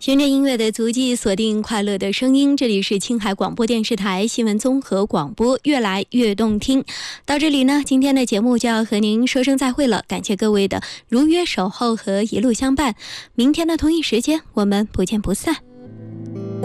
循着音乐的足迹，锁定快乐的声音。这里是青海广播电视台新闻综合广播，越来越动听。到这里呢，今天的节目就要和您说声再会了。感谢各位的如约守候和一路相伴。明天的同一时间，我们不见不散。